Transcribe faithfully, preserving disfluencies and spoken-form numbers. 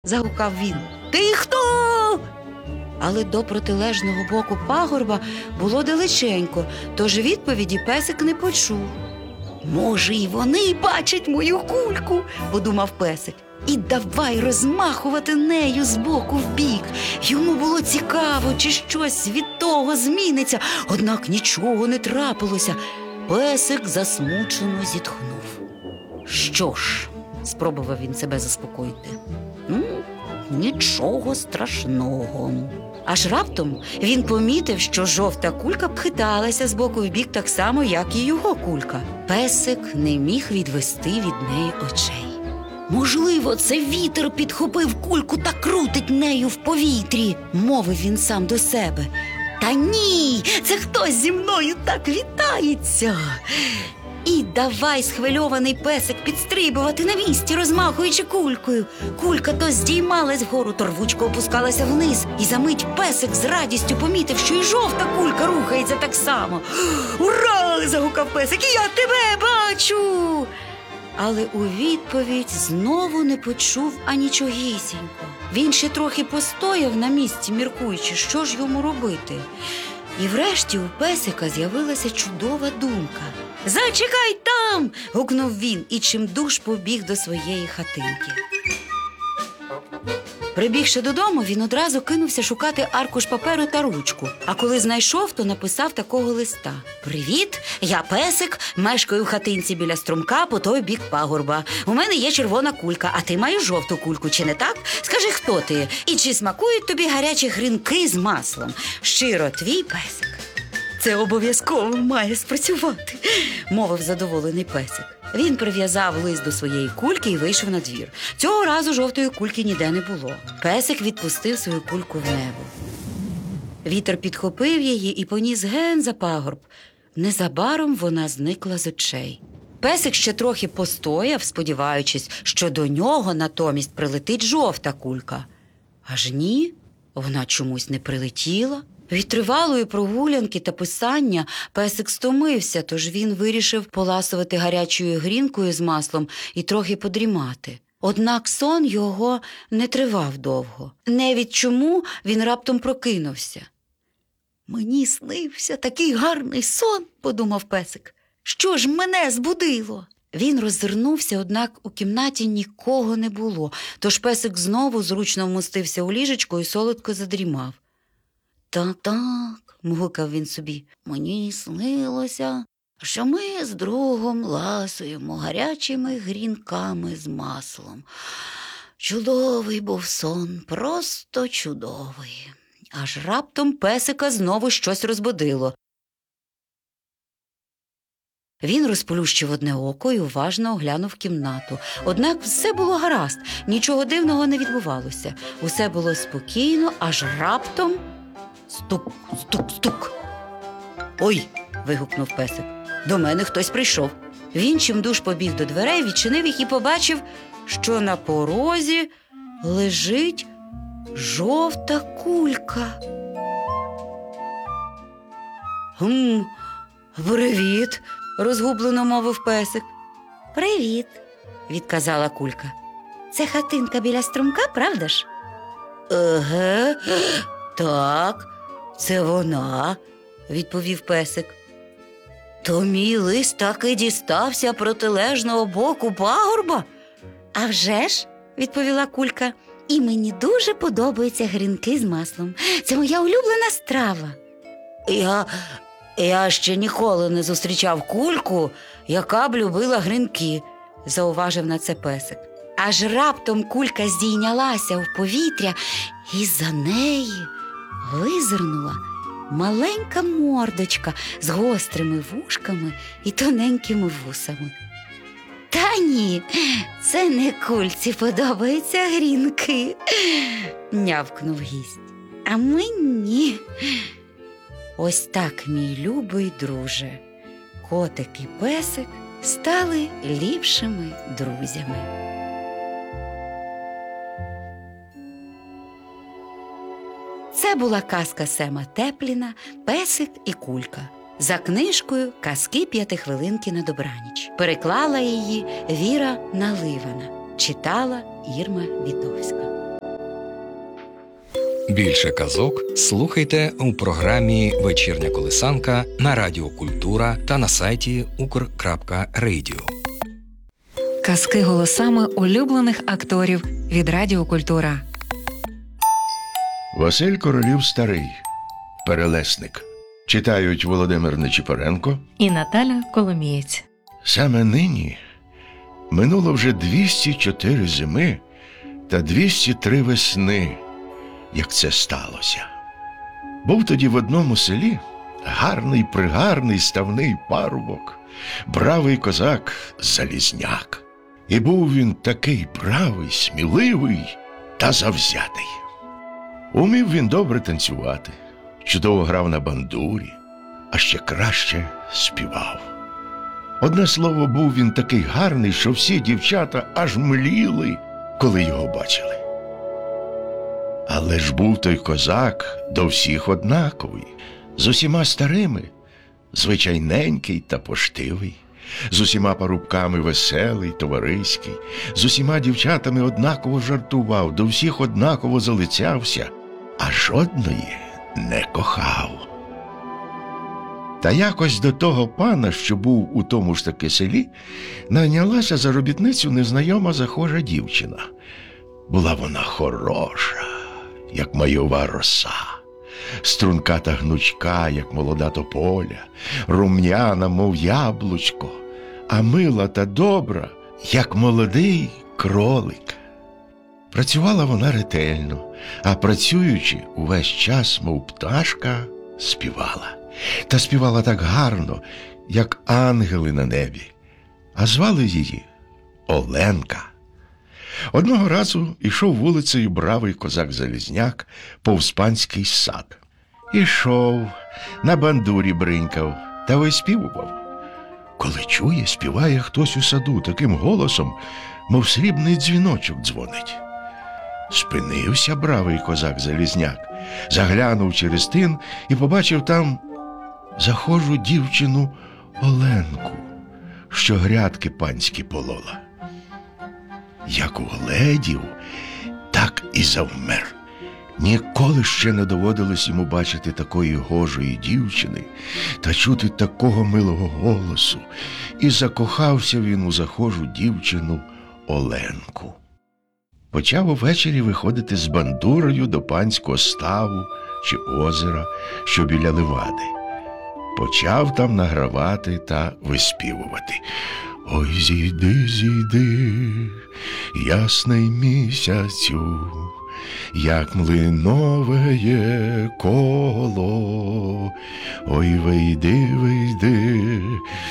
загукав він. Ти хто? Але до протилежного боку пагорба було далеченько, тож відповіді песик не почув. Може, і вони бачать мою кульку, подумав песик. І давай розмахувати нею з боку в бік. Йому було цікаво, чи щось від того зміниться, однак нічого не трапилося. Песик засмучено зітхнув. Що ж, спробував він себе заспокоїти. Ну, нічого страшного. Аж раптом він помітив, що жовта кулька хиталася з боку в бік так само, як і його кулька. Песик не міг відвести від неї очей. Можливо, це вітер підхопив кульку та крутить нею в повітрі, мовив він сам до себе. Та ні, це хтось зі мною так вітається. І давай схвильований песик підстрибувати на місці, розмахуючи кулькою. Кулька то здіймалась вгору, то рвучко опускалася вниз. І за мить песик з радістю помітив, що і жовта кулька рухається так само. «Ура!» – загукав песик. «Я тебе бачу!» Але у відповідь знову не почув анічогісінько. Він ще трохи постояв на місці, міркуючи, що ж йому робити. І врешті у песика з'явилася чудова думка. «Зачекай там!» – гукнув він і чимдуж побіг до своєї хатинки. Прибігши додому, він одразу кинувся шукати аркуш паперу та ручку. А коли знайшов, то написав такого листа. «Привіт, я песик, мешкаю в хатинці біля струмка по той бік пагорба. У мене є червона кулька, а ти маєш жовту кульку, чи не так? Скажи, хто ти? І чи смакують тобі гарячі грінки з маслом? Щиро твій песик». «Це обов'язково має спрацювати», – мовив задоволений песик. Він прив'язав лист до своєї кульки і вийшов на двір. Цього разу жовтої кульки ніде не було. Песик відпустив свою кульку в небо. Вітер підхопив її і поніс ген за пагорб. Незабаром вона зникла з очей. Песик ще трохи постояв, сподіваючись, що до нього натомість прилетить жовта кулька. Аж ні, вона чомусь не прилетіла. Від тривалої прогулянки та писання песик стомився, тож він вирішив поласувати гарячою грінкою з маслом і трохи подрімати. Однак сон його не тривав довго. Не від чому він раптом прокинувся. «Мені снився такий гарний сон», – подумав песик. «Що ж мене збудило?» Він роззирнувся, однак у кімнаті нікого не було, тож песик знову зручно вмостився у ліжечко і солодко задрімав. «Так, так», – мгукав він собі, – «мені снилося, що ми з другом ласуємо гарячими грінками з маслом. Чудовий був сон, просто чудовий». Аж раптом песика знову щось розбудило. Він розплющив одне око і уважно оглянув кімнату. Однак все було гаразд, нічого дивного не відбувалося. Усе було спокійно, аж раптом... Стук, стук, стук. «Ой!» – вигукнув песик. «До мене хтось прийшов». Він чимдуж побіг до дверей, відчинив їх і побачив, що на порозі лежить жовта кулька. «Гм, привіт!» – розгублено мовив песик. «Привіт!» – відказала кулька. «Це хатинка біля струмка, правда ж?» «Еге, так, це вона», – відповів песик. «То мій лист таки дістався протилежного боку пагорба?» «А вже ж», – відповіла кулька, – «і мені дуже подобаються грінки з маслом. Це моя улюблена страва». «Я, я ще ніколи не зустрічав кульку, яка б любила грінки», – зауважив на це песик. Аж раптом кулька здійнялася в повітря, і за неї визирнула маленька мордочка з гострими вушками і тоненькими вусами. «Та ні, це не кульці подобаються грінки», – нявкнув гість. «А мені...» Ось так, мій любий друже, котик і песик стали ліпшими друзями. Це була казка Сема Тепліна «Песик і кулька» за книжкою «Казки п'ятихвилинки на добраніч». Переклала її Віра Наливана, читала Ірма Вітовська. Більше казок слухайте у програмі «Вечірня колисанка» на Радіо Культура та на сайті укр крапка радіо. Казки голосами улюблених акторів від Радіо Культура. Василь Королів старий. Перелесник. Читають Володимир Нечипоренко І Наталя Коломієць. Саме нині минуло вже двісті чотири зими та двісті три весни, як це сталося. Був тоді в одному селі гарний-пригарний ставний парубок, бравий козак Залізняк. І був він такий бравий, сміливий та завзятий. Умів він добре танцювати, чудово грав на бандурі, а ще краще співав. Одне слово, був він такий гарний, що всі дівчата аж мліли, коли його бачили. Але ж був той козак до всіх однаковий, з усіма старими, звичайненький та поштивий, з усіма парубками веселий, товариський, з усіма дівчатами однаково жартував, до всіх однаково залицявся, а жодної не кохав. Та якось до того пана, що був у тому ж таки селі, найнялася за робітницю незнайома захожа дівчина. Була вона хороша, як майова роса, струнка та гнучка, як молода тополя, рум'яна, мов яблучко, а мила та добра, як молодий кролик. Працювала вона ретельно, а працюючи увесь час, мов пташка, співала. Та співала так гарно, як ангели на небі, а звали її Оленка. Одного разу ішов вулицею бравий козак Залізняк повз панський сад. Ішов, на бандурі бринькав та виспівував. Коли чує, співає хтось у саду таким голосом, мов срібний дзвіночок дзвонить. Спинився бравий козак Залізняк, заглянув через тин і побачив там захожу дівчину Оленку, що грядки панські полола. Як угледів, так і завмер. Ніколи ще не доводилось йому бачити такої гожої дівчини та чути такого милого голосу, і закохався він у захожу дівчину Оленку. Почав увечері виходити з бандурою до панського ставу чи озера, що біля Левади. Почав там награвати та виспівувати. Ой, зійди, зійди, ясний місяцю, як млинове є коло. Ой, вийди, вийди,